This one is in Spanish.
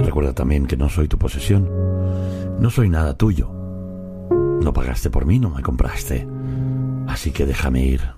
Recuerda también que no soy tu posesión. No soy nada tuyo. No pagaste por mí, no me compraste. Así que déjame ir.